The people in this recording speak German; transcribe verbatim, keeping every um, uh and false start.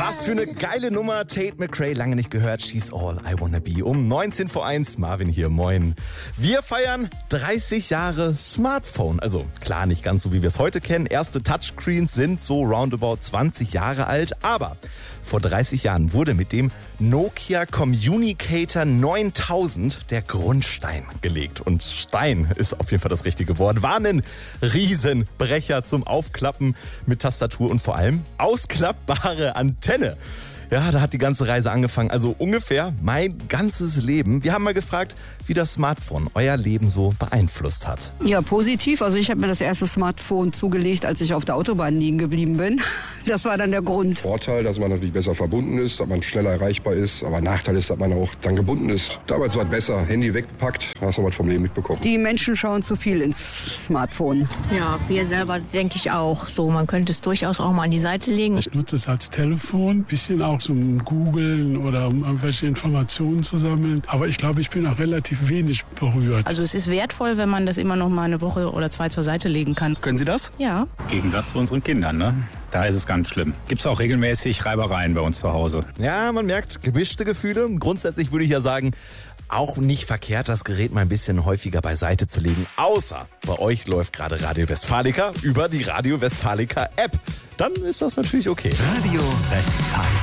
Was für eine geile Nummer. Tate McRae, lange nicht gehört. She's all I wanna be. Um neunzehn vor eins, Marvin hier, moin. Wir feiern dreißig Jahre Smartphone. Also klar, nicht ganz so, wie wir es heute kennen. Erste Touchscreens sind so roundabout zwanzig Jahre alt. Aber vor dreißig Jahren wurde mit dem Nokia Communicator neuntausend der Grundstein gelegt. Und Stein ist auf jeden Fall das richtige Wort. War ein Riesenbrecher zum Aufklappen mit Tastatur und vor allem ausklappbare Antenne. Ja, da hat die ganze Reise angefangen. Also ungefähr mein ganzes Leben. Wir haben mal gefragt, wie das Smartphone euer Leben so beeinflusst hat. Ja, positiv. Also ich habe mir das erste Smartphone zugelegt, als ich auf der Autobahn liegen geblieben bin. Das war dann der Grund. Vorteil, dass man natürlich besser verbunden ist, dass man schneller erreichbar ist. Aber Nachteil ist, dass man auch dann gebunden ist. Damals war es besser, Handy weggepackt, hast noch was vom Leben mitbekommen. Die Menschen schauen zu viel ins Smartphone. Ja, wir selber denke ich auch. So, man könnte es durchaus auch mal an die Seite legen. Ich nutze es als Telefon, bisschen auch zum Googlen oder um irgendwelche Informationen zu sammeln. Aber ich glaube, ich bin auch relativ wenig berührt. Also es ist wertvoll, wenn man das immer noch mal eine Woche oder zwei zur Seite legen kann. Können Sie das? Ja. Im Gegensatz zu unseren Kindern, ne? Da ist es ganz schlimm. Gibt es auch regelmäßig Reibereien bei uns zu Hause. Ja, man merkt gemischte Gefühle. Grundsätzlich würde ich ja sagen, auch nicht verkehrt, das Gerät mal ein bisschen häufiger beiseite zu legen. Außer bei euch läuft gerade Radio Westfalica über die Radio Westfalica App. Dann ist das natürlich okay. Radio Westfalica.